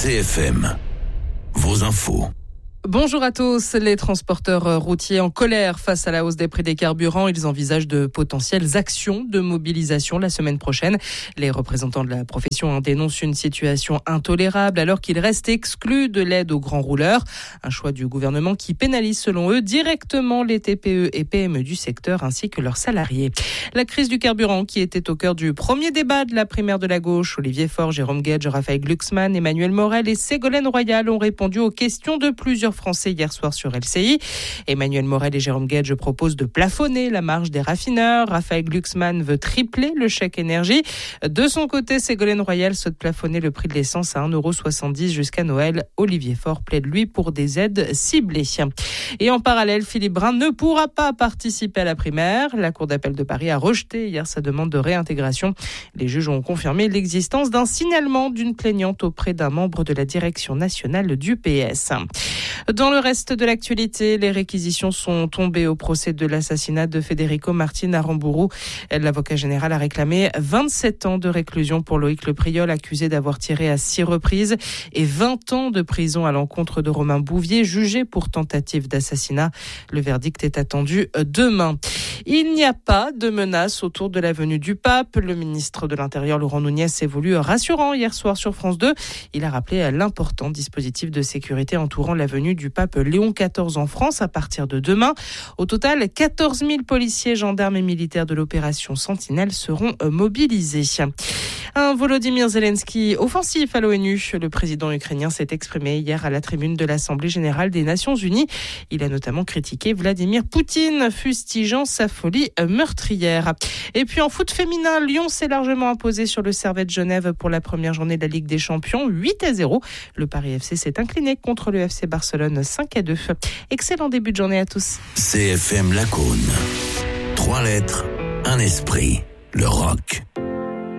CFM, vos infos. Bonjour à tous. Les transporteurs routiers en colère face à la hausse des prix des carburants. Ils envisagent de potentielles actions de mobilisation la semaine prochaine. Les représentants de la profession dénoncent une situation intolérable alors qu'ils restent exclus de l'aide aux grands rouleurs. Un choix du gouvernement qui pénalise selon eux directement les TPE et PME du secteur ainsi que leurs salariés. La crise du carburant qui était au cœur du premier débat de la primaire de la gauche. Olivier Faure, Jérôme Guedj, Raphaël Glucksmann, Emmanuel Morel et Ségolène Royal ont répondu aux questions de plusieurs Français hier soir sur LCI. Emmanuel Morel et Jérôme Guedj proposent de plafonner la marge des raffineurs. Raphaël Glucksmann veut tripler le chèque énergie. De son côté, Ségolène Royal souhaite plafonner le prix de l'essence à 1,70 € jusqu'à Noël. Olivier Faure plaide, lui, pour des aides ciblées. Et en parallèle, Philippe Brun ne pourra pas participer à la primaire. La Cour d'appel de Paris a rejeté hier sa demande de réintégration. Les juges ont confirmé l'existence d'un signalement d'une plaignante auprès d'un membre de la direction nationale du PS. Dans le reste de l'actualité, les réquisitions sont tombées au procès de l'assassinat de Federico Martin à Rambourou. L'avocat général a réclamé 27 ans de réclusion pour Loïc Lepriol, accusé d'avoir tiré à 6 reprises, et 20 ans de prison à l'encontre de Romain Bouvier, jugé pour tentative d'assassinat. Le verdict est attendu demain. Il n'y a pas de menace autour de la venue du pape. Le ministre de l'Intérieur, Laurent Nunez, s'est voulu rassurant hier soir sur France 2. Il a rappelé l'important dispositif de sécurité entourant la venue du pape Léon XIV en France à partir de demain. Au total, 14 000 policiers, gendarmes et militaires de l'opération Sentinelle seront mobilisés. Un Volodymyr Zelensky offensif à l'ONU. Le président ukrainien s'est exprimé hier à la tribune de l'Assemblée générale des Nations unies. Il a notamment critiqué Vladimir Poutine, fustigeant sa folie meurtrière. Et puis en foot féminin, Lyon s'est largement imposé sur le Servette Genève pour la première journée de la Ligue des Champions, 8-0. Le Paris FC s'est incliné contre le FC Barcelone, 5-2. Excellent début de journée à tous. CFM Lacaune. 3 lettres, un esprit, le rock.